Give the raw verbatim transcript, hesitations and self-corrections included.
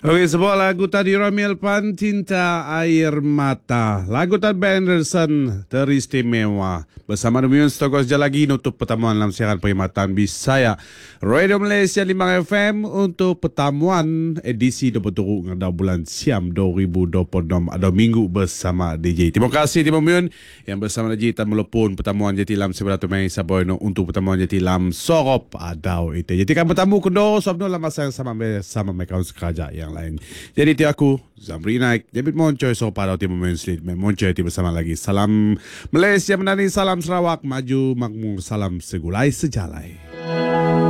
Oke, sebuah lagu tadi Romel Pan, Cinta Air Mata. Lagu tadi Ben Anderson, teristimewa. Bersama Demiun Stokos lagi nutup pertemuan dalam siaran perkhidmatan Bisaya Radio Malaysia lima F M untuk pertemuan edisi dua puluh tujuh pada bulan Siam dua ribu dua puluh enam ada minggu bersama D J. Terima kasih Demiun yang bersama D J tan melepun pertemuan Jati Lam seberatu Mei Saboyno untuk pertemuan Jati Lam Sorop Adau itu. Jadi kan bertemu kedua sebab dalam masa yang sama sama mereka sekerja yang lain. Jadi ti aku Zamri Naik, David Moncoy so pada tim Muslim, Moncoy ti bersama lagi. Salam Malaysia menani, salam Sarawak, maju makmur, salam segulai sejalai.